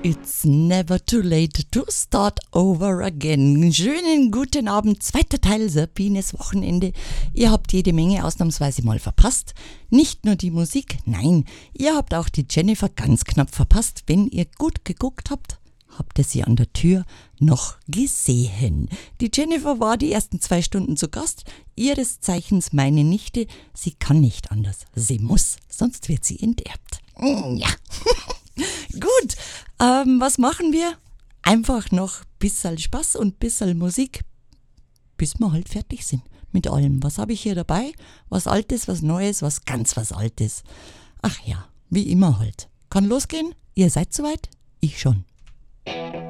It's never too late to start over again. Schönen guten Abend, zweiter Teil Sabines Wochenende. Ihr habt jede Menge ausnahmsweise mal verpasst. Nicht nur die Musik, nein, ihr habt auch die Jennifer ganz knapp verpasst. Wenn ihr gut geguckt habt, habt ihr sie an der Tür noch gesehen. Die Jennifer war die ersten 2 Stunden zu Gast, ihres Zeichens meine Nichte. Sie kann nicht anders, sie muss, sonst wird sie enterbt. Ja. Gut, was machen wir? Einfach noch ein bisschen Spaß und ein bisschen Musik, bis wir halt fertig sind mit allem. Was habe ich hier dabei? Was Altes, was Neues, was Altes. Ach ja, wie immer halt. Kann losgehen? Ihr seid soweit? Ich schon.